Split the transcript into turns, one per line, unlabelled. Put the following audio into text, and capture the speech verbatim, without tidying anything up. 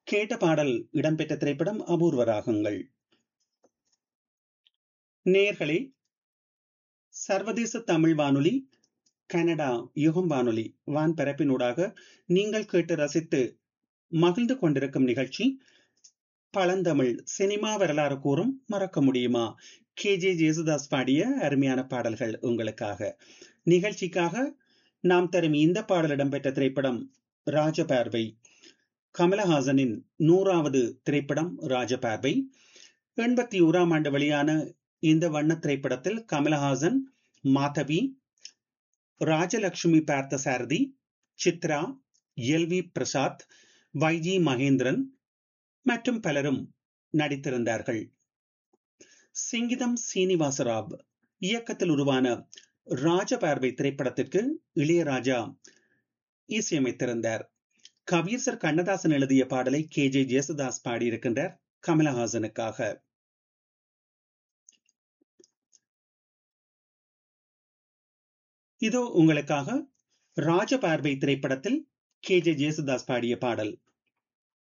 கேட்ட பாடல் இடம்பெற்ற திரைப்படம் அபூர்வ ராகங்கள். நேயர்களே, சர்வதேச தமிழ் வானொலி, கனடா யுகம் வானொலி வான்பரப்பினூடாக நீங்கள் கேட்டு ரசித்து மகிழ்ந்து கொண்டிருக்கும் நிகழ்ச்சி பழந்தமிழ் சினிமா வரலாறு கூறும் மறக்க முடியுமா? கே ஜே ஜேசுதாஸ் பாடிய அருமையான பாடல்கள் உங்களுக்காக. நிகழ்ச்சிக்காக நாம் தரும் இந்த பாடல் இடம்பெற்ற திரைப்படம் ராஜபார்வை. கமலஹாசனின் நூறாவது திரைப்படம் ராஜபார்வை. எண்பத்தி ஓராம் ஆண்டு வெளியான இந்த வண்ண திரைப்படத்தில் கமலஹாசன், மாதவி, ராஜலட்சுமி பார்த்தசாரதி, சித்ரா, எல் வி பிரசாத், வைஜி மகேந்திரன் மற்றும் பலரும் நடித்திருந்தார்கள். சிங்கிதம் சீனிவாசராவ் இயக்கத்தில் உருவான ராஜபார்வை திரைப்படத்திற்கு இளையராஜா இசையமைத்திருந்தார். கவியரசர் கண்ணதாசன் எழுதிய பாடலை கே ஜே ஜேசுதாஸ் பாடியிருக்கின்றார் கமலஹாசனுக்காக. இதோ உங்களுக்காக ராஜபார்வை திரைப்படத்தில் கே ஜே ஜேசுதாஸ் பாடிய பாடல்.